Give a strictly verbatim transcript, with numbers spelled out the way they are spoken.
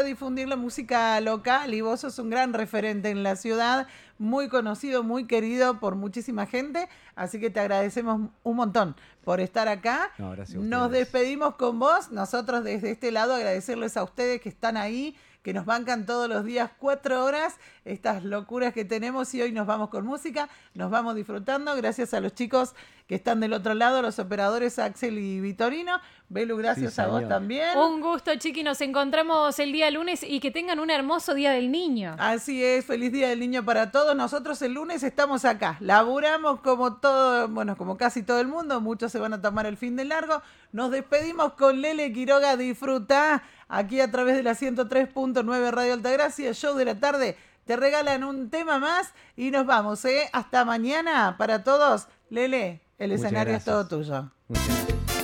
difundir la música local y vos sos un gran referente en la ciudad, muy conocido, muy querido por muchísima gente, así que te agradecemos un montón por estar acá. No, gracias a Nos ustedes. despedimos con vos, nosotros desde este lado agradecerles a ustedes que están ahí, que nos bancan todos los días cuatro horas, estas locuras que tenemos, y hoy nos vamos con música, nos vamos disfrutando, gracias a los chicos que están del otro lado, los operadores Axel y Vitorino. Belu, gracias Sí, a vos señor. también. Un gusto, Chiqui, nos encontramos el día lunes y que tengan un hermoso Día del Niño. Así es, feliz Día del Niño para todos. Nosotros el lunes estamos acá, laburamos como todo, bueno, como casi todo el mundo, muchos se van a tomar el fin de largo. Nos despedimos con Lele Quiroga, disfrutá aquí a través de la ciento tres punto nueve Radio Altagracia, show de la tarde. Te regalan un tema más y nos vamos, ¿eh? Hasta mañana para todos. Lele, el Muchas escenario gracias. es todo tuyo. Muchas gracias.